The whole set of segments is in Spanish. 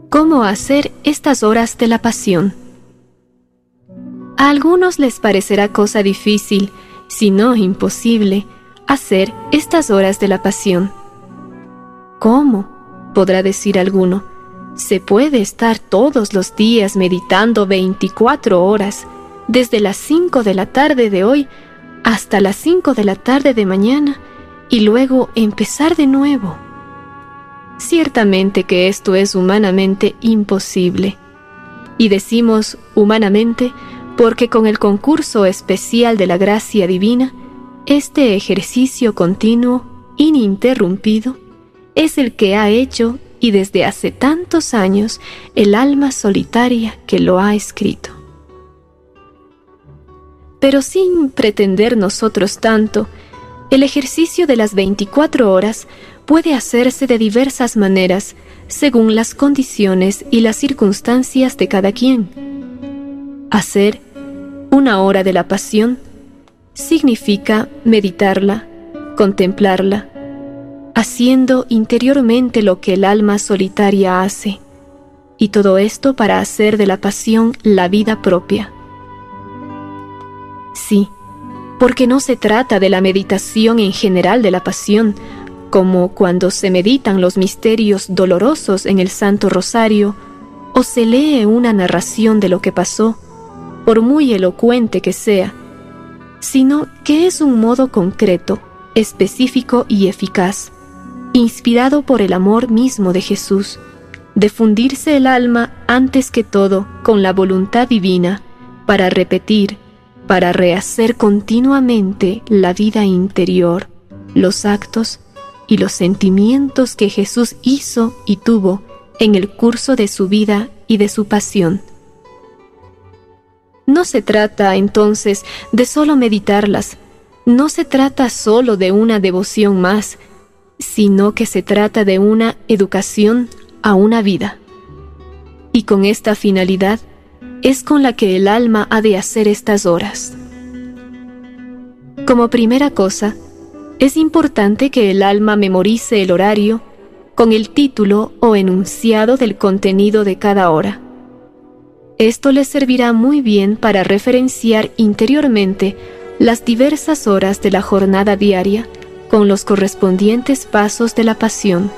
¿Cómo hacer estas horas de la pasión? A algunos les parecerá cosa difícil, si no imposible, hacer estas horas de la pasión. ¿Cómo?, podrá decir alguno. Se puede estar todos los días meditando 24 horas, desde las 5 de la tarde de hoy hasta las 5 de la tarde de mañana, y luego empezar de nuevo. Ciertamente que esto es humanamente imposible. Y decimos humanamente porque con el concurso especial de la gracia divina, este ejercicio continuo, ininterrumpido, es el que ha hecho, y desde hace tantos años, el alma solitaria que lo ha escrito. Pero sin pretender nosotros tanto, el ejercicio de las 24 horas puede hacerse de diversas maneras, según las condiciones y las circunstancias de cada quien. Hacer una hora de la pasión significa meditarla, contemplarla, haciendo interiormente lo que el alma solitaria hace, y todo esto para hacer de la pasión la vida propia. Sí, porque no se trata de la meditación en general de la pasión, como cuando se meditan los misterios dolorosos en el Santo Rosario, o se lee una narración de lo que pasó, por muy elocuente que sea, sino que es un modo concreto, específico y eficaz, inspirado por el amor mismo de Jesús, de fundirse el alma antes que todo con la voluntad divina, para repetir, para rehacer continuamente la vida interior, los actos y los sentimientos que Jesús hizo y tuvo en el curso de su vida y de su pasión. No se trata, entonces, de solo meditarlas, no se trata solo de una devoción más, sino que se trata de una educación a una vida. Y con esta finalidad es con la que el alma ha de hacer estas horas. Como primera cosa, es importante que el alma memorice el horario con el título o enunciado del contenido de cada hora. Esto le servirá muy bien para referenciar interiormente las diversas horas de la jornada diaria con los correspondientes pasos de la pasión.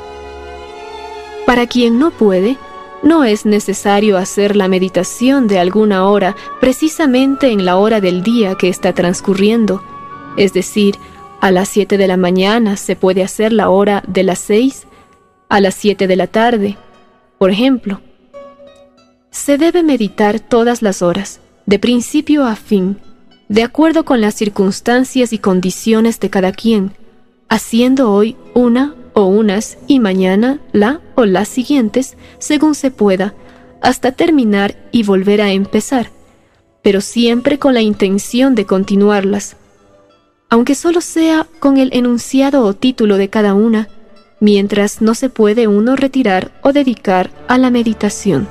Para quien no puede, no es necesario hacer la meditación de alguna hora precisamente en la hora del día que está transcurriendo, es decir, a las 7 de la mañana se puede hacer la hora de las 6, a las 7 de la tarde, por ejemplo. Se debe meditar todas las horas, de principio a fin, de acuerdo con las circunstancias y condiciones de cada quien, haciendo hoy una o unas y mañana la o las siguientes, según se pueda, hasta terminar y volver a empezar, pero siempre con la intención de continuarlas, aunque solo sea con el enunciado o título de cada una, mientras no se puede uno retirar o dedicar a la meditación.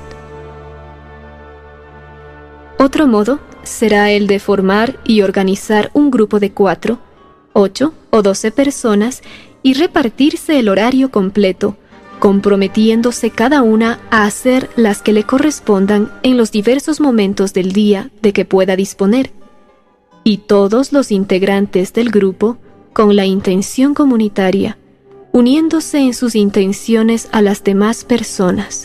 Otro modo será el de formar y organizar un grupo de 4, 8 o 12 personas y repartirse el horario completo, comprometiéndose cada una a hacer las que le correspondan en los diversos momentos del día de que pueda disponer, y todos los integrantes del grupo, con la intención comunitaria, uniéndose en sus intenciones a las demás personas.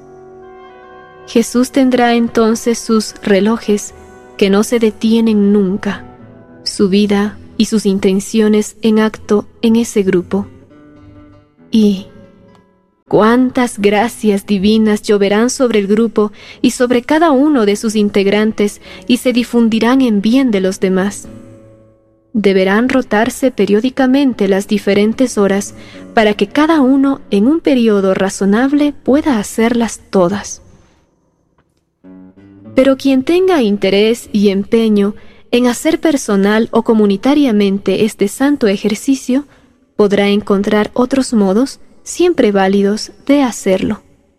Jesús tendrá entonces sus relojes que no se detienen nunca, su vida y sus intenciones en acto en ese grupo. Y cuántas gracias divinas lloverán sobre el grupo y sobre cada uno de sus integrantes y se difundirán en bien de los demás. Deberán rotarse periódicamente las diferentes horas para que cada uno en un periodo razonable pueda hacerlas todas. Pero quien tenga interés y empeño en hacer personal o comunitariamente este santo ejercicio, podrá encontrar otros modos, siempre válidos, de hacerlo.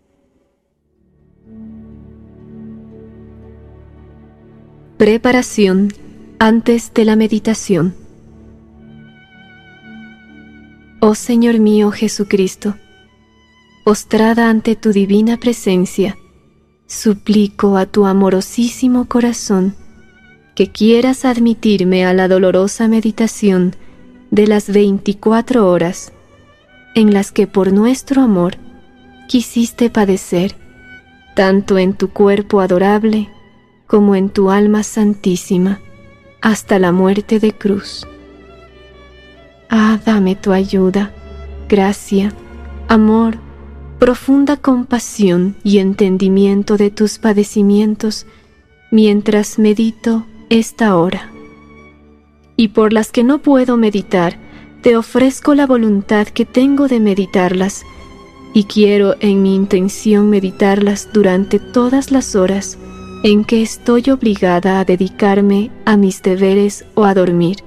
Preparación antes de la meditación. Oh Señor mío Jesucristo, postrada ante tu divina presencia, suplico a tu amorosísimo corazón que quieras admitirme a la dolorosa meditación de las 24 horas en las que por nuestro amor quisiste padecer, tanto en tu cuerpo adorable como en tu alma santísima, hasta la muerte de cruz. Ah, dame tu ayuda, gracia, amor, profunda compasión y entendimiento de tus padecimientos mientras medito esta hora. Y por las que no puedo meditar, te ofrezco la voluntad que tengo de meditarlas, y quiero en mi intención meditarlas durante todas las horas en que estoy obligada a dedicarme a mis deberes o a dormir.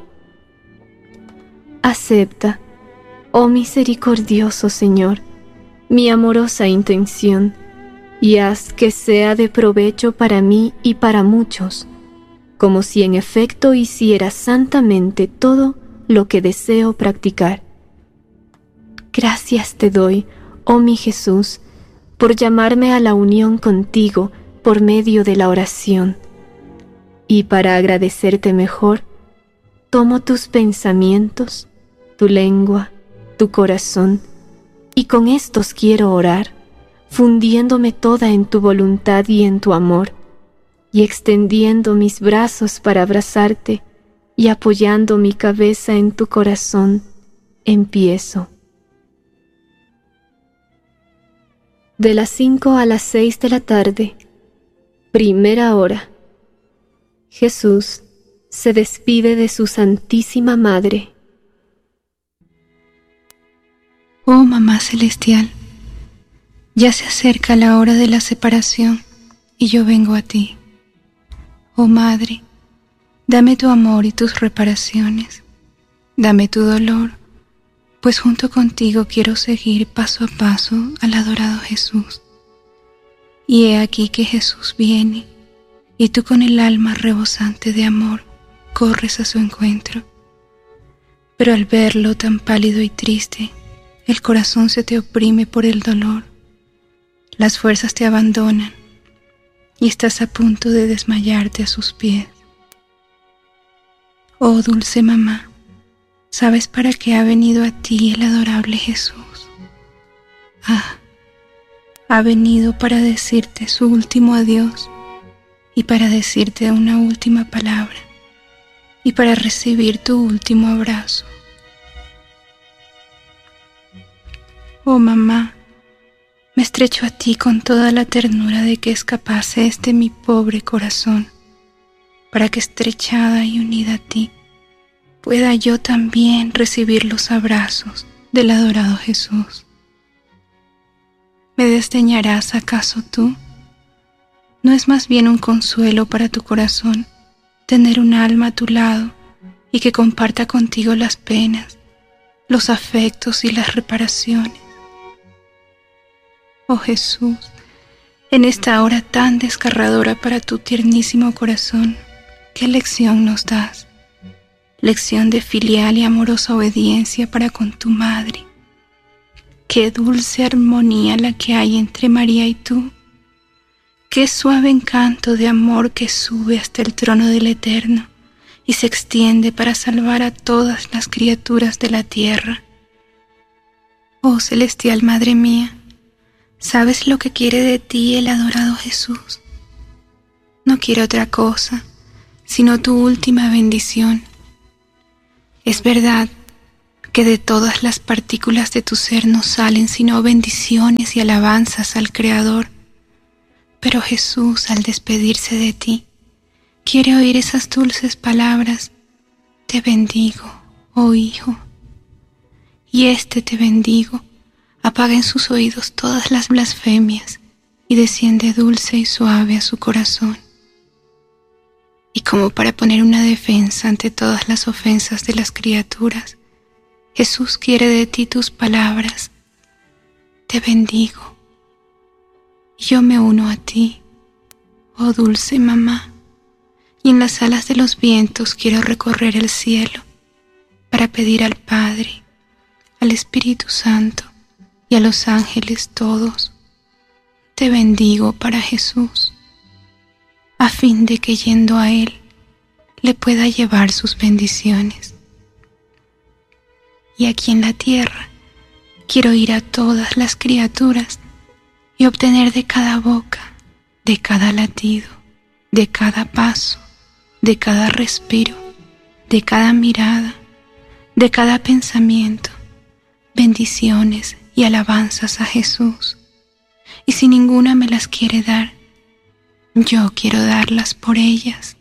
Acepta, oh misericordioso Señor, mi amorosa intención, y haz que sea de provecho para mí y para muchos, como si en efecto hiciera santamente todo lo que deseo practicar. Gracias te doy, oh mi Jesús, por llamarme a la unión contigo por medio de la oración. Y para agradecerte mejor, tomo tus pensamientos, tu lengua, tu corazón, y con estos quiero orar, fundiéndome toda en tu voluntad y en tu amor, y extendiendo mis brazos para abrazarte y apoyando mi cabeza en tu corazón, empiezo. De las 5 a las 6 de la tarde, primera hora, Jesús se despide de su Santísima Madre. Oh Mamá Celestial, ya se acerca la hora de la separación y yo vengo a ti. Oh Madre, dame tu amor y tus reparaciones, dame tu dolor, pues junto contigo quiero seguir paso a paso al adorado Jesús. Y he aquí que Jesús viene, y tú con el alma rebosante de amor corres a su encuentro. Pero al verlo tan pálido y triste, el corazón se te oprime por el dolor, las fuerzas te abandonan y estás a punto de desmayarte a sus pies. Oh dulce mamá, ¿sabes para qué ha venido a ti el adorable Jesús? Ha venido para decirte su último adiós y para decirte una última palabra y para recibir tu último abrazo. Oh mamá, me estrecho a ti con toda la ternura de que es capaz mi pobre corazón, para que estrechada y unida a ti, pueda yo también recibir los abrazos del adorado Jesús. ¿Me desdeñarás acaso tú? ¿No es más bien un consuelo para tu corazón tener un alma a tu lado y que comparta contigo las penas, los afectos y las reparaciones? Oh Jesús, en esta hora tan desgarradora para tu tiernísimo corazón, ¿qué lección nos das? Lección de filial y amorosa obediencia para con tu madre. Qué dulce armonía la que hay entre María y tú. Qué suave encanto de amor que sube hasta el trono del Eterno y se extiende para salvar a todas las criaturas de la tierra. Oh celestial Madre mía, ¿sabes lo que quiere de ti el adorado Jesús? No quiere otra cosa, sino tu última bendición. Es verdad que de todas las partículas de tu ser no salen sino bendiciones y alabanzas al Creador, pero Jesús, al despedirse de ti, quiere oír esas dulces palabras: te bendigo, oh Hijo. Y te bendigo apaga en sus oídos todas las blasfemias y desciende dulce y suave a su corazón. Y como para poner una defensa ante todas las ofensas de las criaturas, Jesús quiere de ti tus palabras: te bendigo. Y yo me uno a ti, oh dulce mamá, y en las alas de los vientos quiero recorrer el cielo para pedir al Padre, al Espíritu Santo y a los ángeles todos, te bendigo para Jesús, a fin de que yendo a Él le pueda llevar sus bendiciones. Y aquí en la tierra quiero ir a todas las criaturas y obtener de cada boca, de cada latido, de cada paso, de cada respiro, de cada mirada, de cada pensamiento, bendiciones y alabanzas a Jesús. Y si ninguna me las quiere dar, yo quiero darlas por ellas.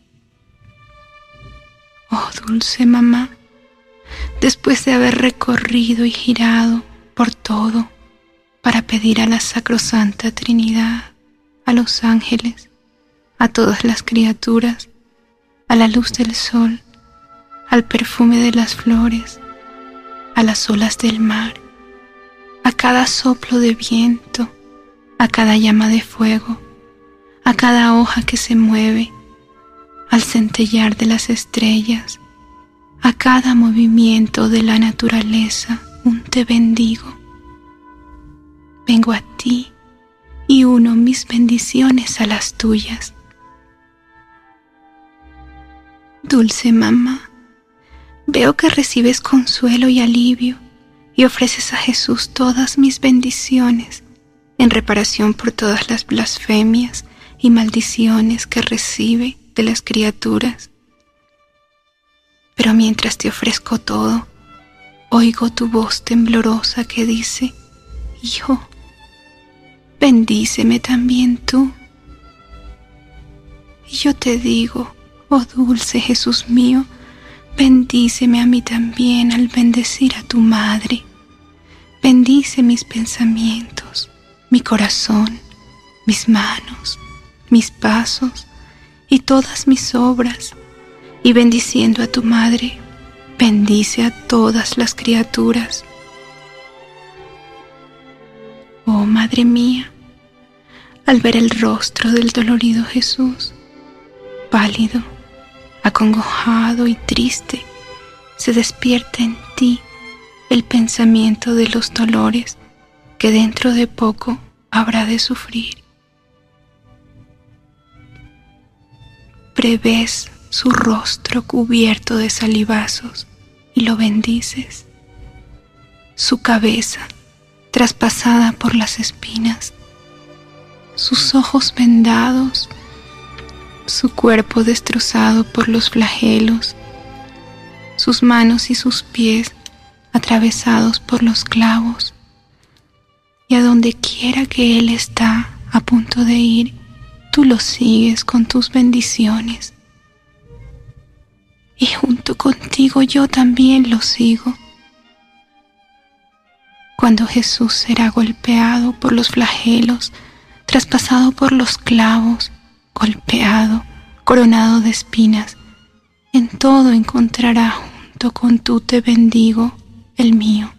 Oh dulce mamá, después de haber recorrido y girado por todo para pedir a la Sacrosanta Trinidad, a los ángeles, a todas las criaturas, a la luz del sol, al perfume de las flores, a las olas del mar, a cada soplo de viento, a cada llama de fuego, a cada hoja que se mueve, al centellar de las estrellas, a cada movimiento de la naturaleza, un te bendigo. Vengo a ti y uno mis bendiciones a las tuyas. Dulce mamá, veo que recibes consuelo y alivio y ofreces a Jesús todas mis bendiciones en reparación por todas las blasfemias y maldiciones que recibe de las criaturas. Pero mientras te ofrezco todo, oigo tu voz temblorosa que dice: Hijo, bendíceme también tú. Y yo te digo: oh dulce Jesús mío, bendíceme a mí también al bendecir a tu madre. Bendice mis pensamientos, mi corazón, mis manos, mis pasos y todas mis obras. Y bendiciendo a tu madre, bendice a todas las criaturas. Oh Madre mía, al ver el rostro del dolorido Jesús, pálido, acongojado y triste, se despierta en ti el pensamiento de los dolores que dentro de poco habrá de sufrir. Prevés su rostro cubierto de salivazos y lo bendices, su cabeza traspasada por las espinas, sus ojos vendados, su cuerpo destrozado por los flagelos, sus manos y sus pies atravesados por los clavos, y a donde quiera que Él está a punto de ir, tú lo sigues con tus bendiciones. Y junto contigo yo también lo sigo. Cuando Jesús será golpeado por los flagelos, traspasado por los clavos, golpeado, coronado de espinas, en todo encontrará junto con tu te bendigo el mío.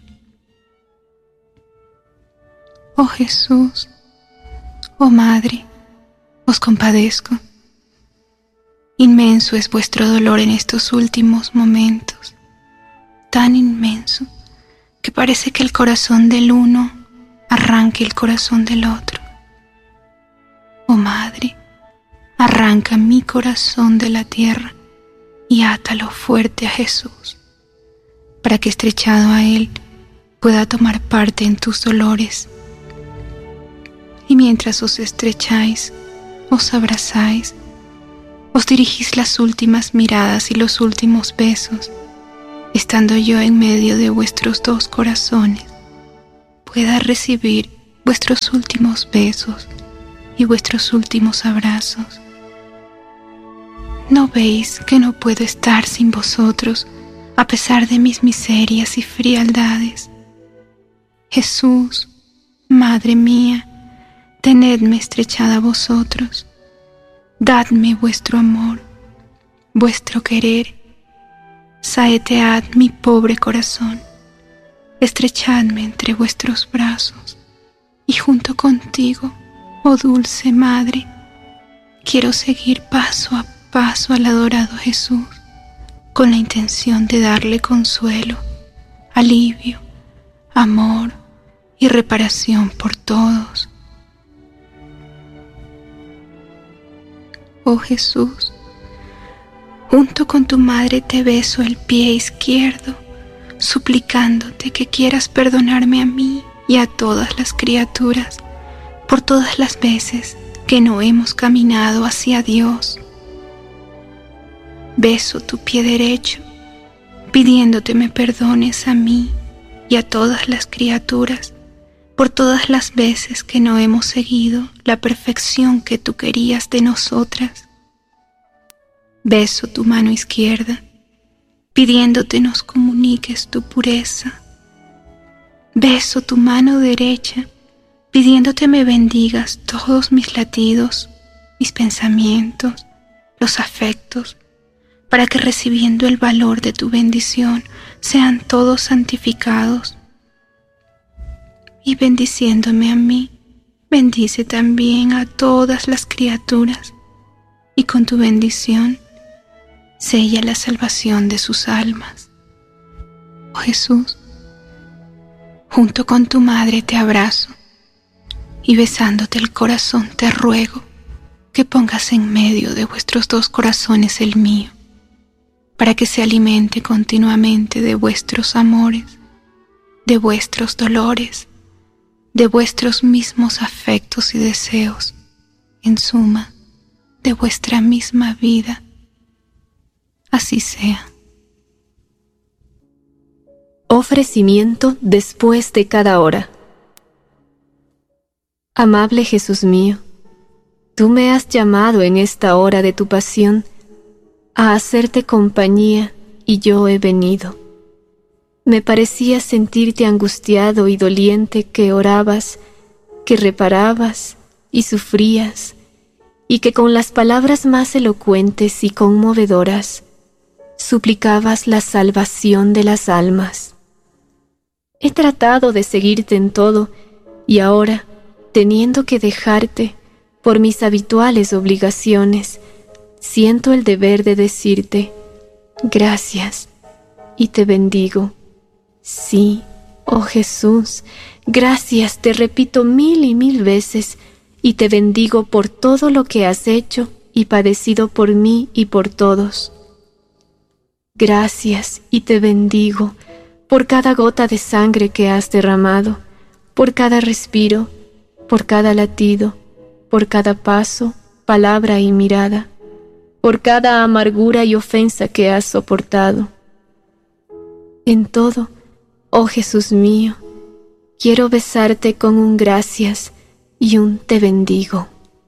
Oh Jesús, oh Madre, os compadezco. Inmenso es vuestro dolor en estos últimos momentos, tan inmenso que parece que el corazón del uno arranque el corazón del otro. Oh Madre, arranca mi corazón de la tierra y átalo fuerte a Jesús, para que estrechado a Él pueda tomar parte en tus dolores. Y mientras os estrecháis, os abrazáis, os dirigís las últimas miradas y los últimos besos, estando yo en medio de vuestros dos corazones, pueda recibir vuestros últimos besos y vuestros últimos abrazos. ¿No veis que no puedo estar sin vosotros a pesar de mis miserias y frialdades? Jesús, Madre mía, tenedme estrechada a vosotros. Dadme vuestro amor, vuestro querer, saetead mi pobre corazón, estrechadme entre vuestros brazos, y junto contigo, oh dulce Madre, quiero seguir paso a paso al adorado Jesús, con la intención de darle consuelo, alivio, amor y reparación por todos. Oh Jesús, junto con tu madre te beso el pie izquierdo, suplicándote que quieras perdonarme a mí y a todas las criaturas por todas las veces que no hemos caminado hacia Dios. Beso tu pie derecho, pidiéndote me perdones a mí y a todas las criaturas por todas las veces que no hemos seguido la perfección que tú querías de nosotras. Beso tu mano izquierda, pidiéndote nos comuniques tu pureza. Beso tu mano derecha, pidiéndote me bendigas todos mis latidos, mis pensamientos, los afectos, para que recibiendo el valor de tu bendición sean todos santificados. Y bendiciéndome a mí, bendice también a todas las criaturas, y con tu bendición sella la salvación de sus almas. Oh Jesús, junto con tu madre te abrazo, y besándote el corazón te ruego que pongas en medio de vuestros dos corazones el mío, para que se alimente continuamente de vuestros amores, de vuestros dolores, de vuestros mismos afectos y deseos, en suma, de vuestra misma vida. Así sea. Ofrecimiento después de cada hora. Amable Jesús mío, tú me has llamado en esta hora de tu pasión a hacerte compañía y yo he venido. Me parecía sentirte angustiado y doliente que orabas, que reparabas y sufrías, y que con las palabras más elocuentes y conmovedoras suplicabas la salvación de las almas. He tratado de seguirte en todo, y ahora, teniendo que dejarte por mis habituales obligaciones, siento el deber de decirte gracias y te bendigo. Sí, oh Jesús, gracias te repito 1000 y 1000 veces, y te bendigo por todo lo que has hecho y padecido por mí y por todos. Gracias y te bendigo por cada gota de sangre que has derramado, por cada respiro, por cada latido, por cada paso, palabra y mirada, por cada amargura y ofensa que has soportado. En todo, oh Jesús mío, quiero besarte con un gracias y un te bendigo.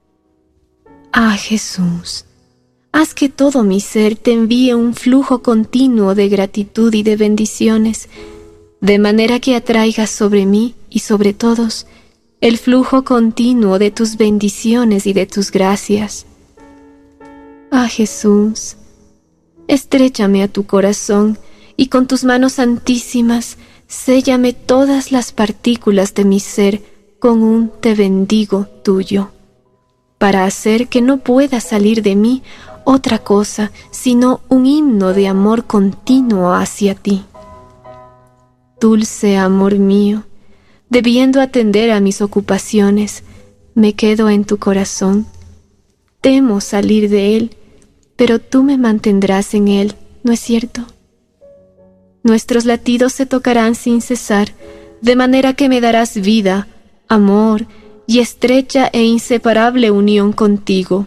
Ah, Jesús, haz que todo mi ser te envíe un flujo continuo de gratitud y de bendiciones, de manera que atraigas sobre mí y sobre todos el flujo continuo de tus bendiciones y de tus gracias. Ah, Jesús, estréchame a tu corazón y con tus manos santísimas séllame todas las partículas de mi ser con un te bendigo tuyo, para hacer que no pueda salir de mí otra cosa sino un himno de amor continuo hacia ti. Dulce amor mío, debiendo atender a mis ocupaciones, me quedo en tu corazón. Temo salir de él, pero tú me mantendrás en él, ¿no es cierto? Nuestros latidos se tocarán sin cesar, de manera que me darás vida, amor y estrecha e inseparable unión contigo.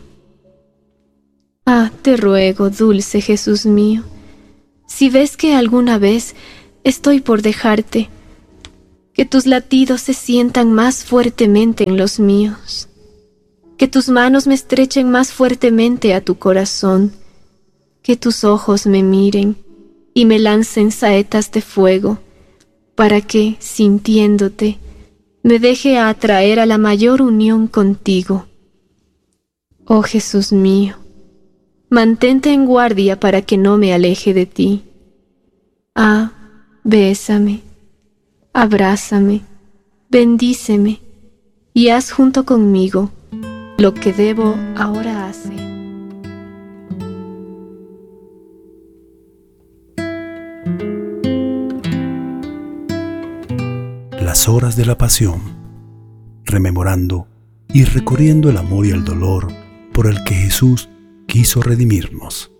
Ah, te ruego, dulce Jesús mío, si ves que alguna vez estoy por dejarte, que tus latidos se sientan más fuertemente en los míos, que tus manos me estrechen más fuertemente a tu corazón, que tus ojos me miren y me lancen saetas de fuego, para que, sintiéndote, me deje atraer a la mayor unión contigo. Oh Jesús mío, mantente en guardia para que no me aleje de ti. Ah, bésame, abrázame, bendíceme, y haz junto conmigo lo que debo ahora hacer. Las las horas de la pasión, rememorando y recorriendo el amor y el dolor por el que Jesús quiso redimirnos.